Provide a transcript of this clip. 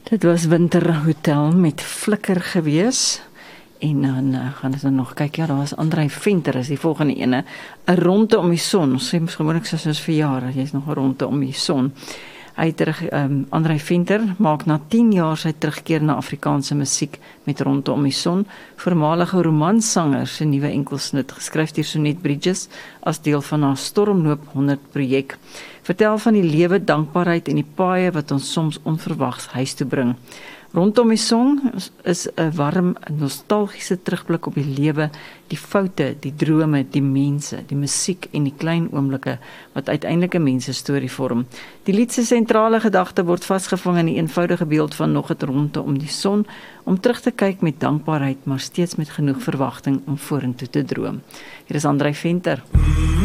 Dit was Winterhotel met Flikker gewees. En dan gaan ons dan nog kyk, ja, daar was Andrei Venter, is die volgende ene, 'n ronde om die son. Ons sê gewoonlik soos verjaar, jy's nog 'n ronde om die son. Hy terug, Andrei Venter maak na 10 jaar sy terugkeer na Afrikaanse musiek met Ronde om die son, voormalige romanssanger se nuwe enkelsnit, geskryf deur Sonet Bridges as deel van haar Stormloop 100 projek. Vertel van die lewe, dankbaarheid en die paaie wat ons soms onverwags huis toe bring. Rondom die son is 'n warm, nostalgiese terugblik op die lewe, die foute, die drome, die mense, die musiek en die klein oomblikke wat uiteindelik 'n mensstorie vorm. Die lied se sentrale gedagte word vasgevang in die eenvoudige beeld van nog 'n ronde om die son, om terug te kyk met dankbaarheid, maar steeds met genoeg verwagting om vorentoe te droom. Hier is Andrei Venter.